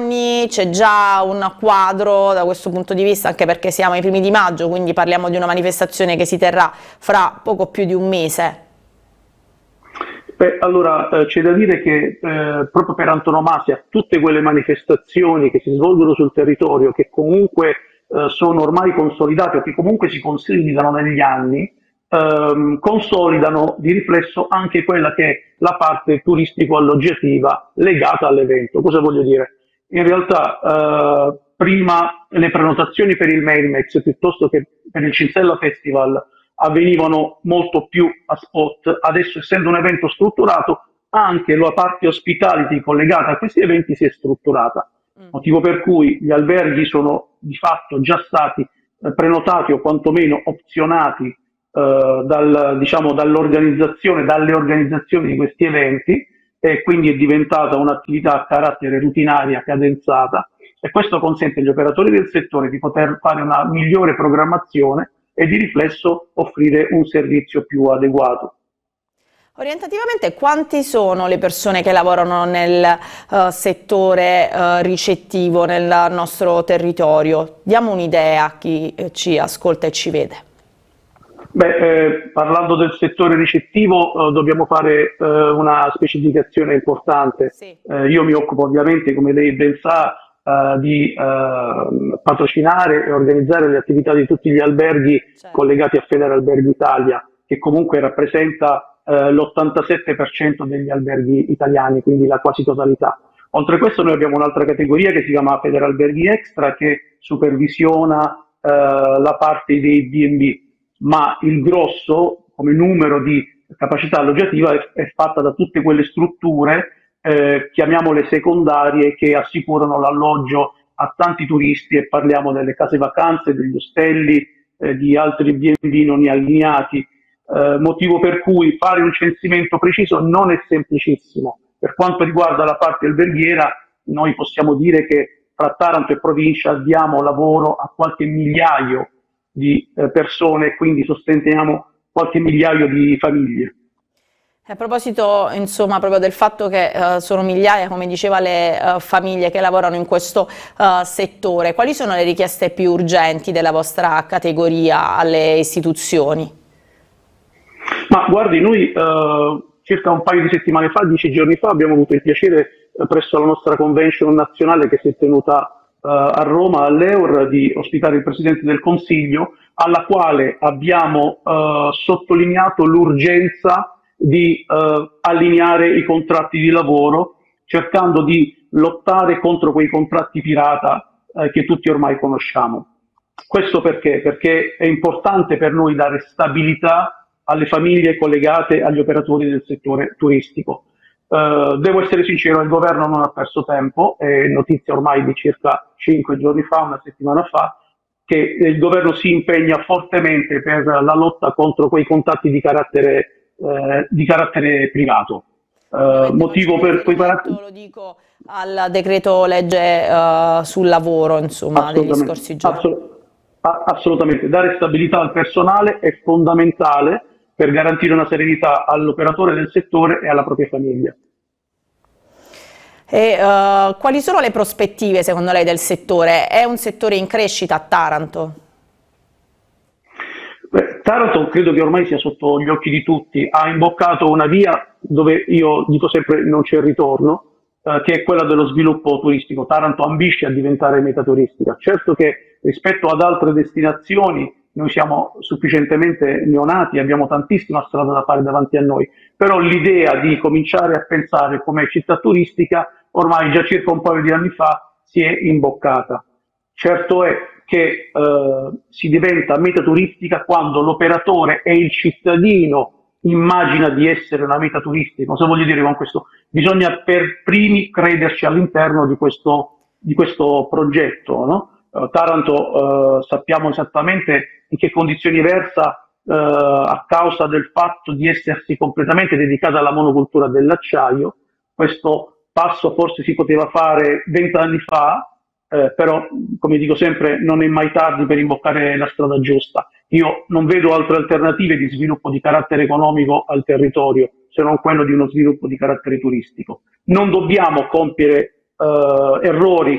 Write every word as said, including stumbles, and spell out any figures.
anni c'è già un quadro da questo punto di vista, anche perché siamo ai primi di maggio, quindi parliamo di una manifestazione che si terrà fra poco più di un mese. Beh, allora eh, c'è da dire che eh, proprio per antonomasia tutte quelle manifestazioni che si svolgono sul territorio, che comunque eh, sono ormai consolidate o che comunque si consolidano negli anni, ehm, consolidano di riflesso anche quella che è la parte turistico-alloggiativa legata all'evento. Cosa voglio dire? In realtà eh, prima le prenotazioni per il Mailmex piuttosto che per il Cinsella Festival avvenivano molto più a spot. Adesso, essendo un evento strutturato, anche la parte hospitality collegata a questi eventi si è strutturata, motivo per cui gli alberghi sono di fatto già stati eh, prenotati o quantomeno opzionati eh, dal, diciamo, dall'organizzazione, dalle organizzazioni di questi eventi, e quindi è diventata un'attività a carattere rutinaria, cadenzata, e questo consente agli operatori del settore di poter fare una migliore programmazione e di riflesso offrire un servizio più adeguato. Orientativamente quanti sono le persone che lavorano nel uh, settore uh, ricettivo nel nostro territorio? Diamo un'idea a chi eh, ci ascolta e ci vede. Beh, eh, parlando del settore ricettivo eh, dobbiamo fare eh, una specificazione importante. Sì. Eh, io mi occupo ovviamente, come lei ben sa, Uh, di uh, patrocinare e organizzare le attività di tutti gli alberghi certo. collegati a Federalberghi Italia, che comunque rappresenta uh, l'ottantasette per cento degli alberghi italiani, quindi la quasi totalità. Oltre a questo noi abbiamo un'altra categoria che si chiama Federalberghi Extra, che supervisiona uh, la parte dei B and B, ma il grosso come numero di capacità alloggiativa è, è fatta da tutte quelle strutture Eh, chiamiamole secondarie, che assicurano l'alloggio a tanti turisti, e parliamo delle case vacanze, degli ostelli, eh, di altri B and B non allineati, eh, motivo per cui fare un censimento preciso non è semplicissimo. Per quanto riguarda la parte alberghiera, noi possiamo dire che fra Taranto e provincia diamo lavoro a qualche migliaio di eh, persone, quindi sosteniamo qualche migliaio di famiglie. A proposito, insomma, proprio del fatto che uh, sono migliaia, come diceva, le uh, famiglie che lavorano in questo uh, settore, quali sono le richieste più urgenti della vostra categoria alle istituzioni? Ma guardi, noi uh, circa un paio di settimane fa, dieci giorni fa, abbiamo avuto il piacere uh, presso la nostra convention nazionale che si è tenuta uh, a Roma, all'E U R, di ospitare il Presidente del Consiglio, alla quale abbiamo uh, sottolineato l'urgenza di eh, allineare i contratti di lavoro, cercando di lottare contro quei contratti pirata eh, che tutti ormai conosciamo. Questo perché? Perché è importante per noi dare stabilità alle famiglie collegate agli operatori del settore turistico. Eh, devo essere sincero, il governo non ha perso tempo, è notizia ormai di circa cinque giorni fa, una settimana fa, che il governo si impegna fortemente per la lotta contro quei contratti di carattere Eh, di carattere privato. Eh, motivo per cui lo dico al decreto legge uh, sul lavoro, insomma, degli scorsi giorni. Assolut assolutamente, dare stabilità al personale è fondamentale per garantire una serenità all'operatore del settore e alla propria famiglia. E, uh, quali sono le prospettive secondo lei del settore? È un settore in crescita a Taranto? Beh, Taranto credo che ormai sia sotto gli occhi di tutti, ha imboccato una via dove io dico sempre non c'è ritorno, eh, che è quella dello sviluppo turistico. Taranto ambisce a diventare meta turistica. Certo che rispetto ad altre destinazioni noi siamo sufficientemente neonati, abbiamo tantissima strada da fare davanti a noi, però l'idea di cominciare a pensare come città turistica ormai già circa un paio di anni fa si è imboccata. Certo è che eh, si diventa meta turistica quando l'operatore e il cittadino immagina di essere una meta turistica. Cosa voglio dire con questo? Bisogna per primi crederci all'interno di questo, di questo progetto, no? Uh, Taranto uh, sappiamo esattamente in che condizioni versa uh, a causa del fatto di essersi completamente dedicata alla monocultura dell'acciaio. Questo passo forse si poteva fare vent'anni fa, Eh, però, come dico sempre, non è mai tardi per imboccare la strada giusta. Io non vedo altre alternative di sviluppo di carattere economico al territorio, se non quello di uno sviluppo di carattere turistico. Non dobbiamo compiere eh, errori